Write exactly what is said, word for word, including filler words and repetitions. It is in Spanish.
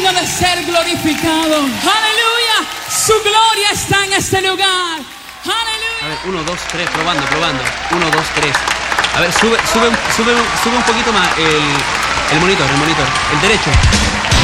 digno de ser glorificado. Aleluya. Su gloria está en este lugar. Aleluya. A ver, uno, dos, tres, probando, probando. Uno, dos, tres. A ver, sube, sube, sube, sube un poquito más el, el monitor, el monitor. El derecho.